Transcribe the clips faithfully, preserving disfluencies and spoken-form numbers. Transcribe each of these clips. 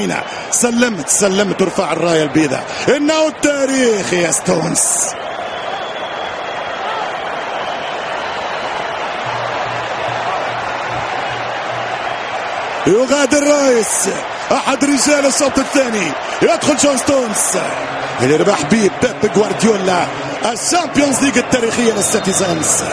سلمت سلمت ترفع الراية البيضاء. إنه التاريخ يا ستونز. يغادر رايس أحد رجال الشوط الثاني. يدخل جون ستونز اللي ربح به بيب غوارديولا الشامبيونز ليج التاريخية للسيتيزنز.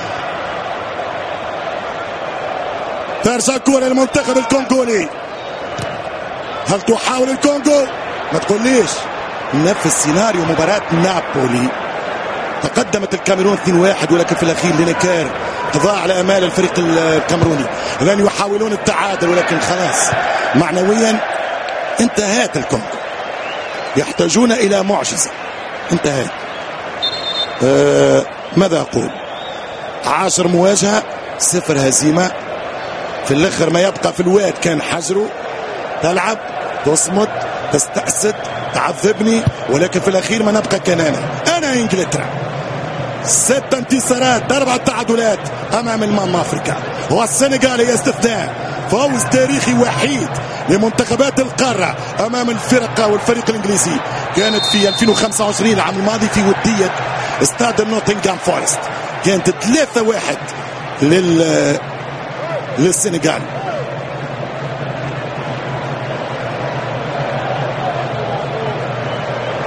ترجع كرة للمنتخب الكونغولي. هل تحاول الكونغو؟ ما تقوليش نفس سيناريو مباراة نابولي. تقدمت الكاميرون اثنين واحد ولكن في الأخير لينيكير قضاء على أمال الفريق الكاميروني. الآن يحاولون التعادل ولكن خلاص معنويا انتهت الكونغو. يحتاجون إلى معجزة. انتهت. أه ماذا أقول؟ عشر مواجهة صفر هزيمة. في الآخر ما يبقى في الواد كان حجره. تلعب تصمد تستأسد تعذبني ولكن في الأخير ما نبقى كان أنا أنا إنجلترا. ست انتصارات أربع تعادلات أمام المام أفريقيا والسنغال هي استثناء. فوز تاريخي وحيد لمنتخبات القارة أمام الفرق والفريق الإنجليزي. كانت في ألفين وخمسة وعشرين العام الماضي في ودية استاد نوتنغهام فورست. كانت ثلاثة واحد لل للسنغال.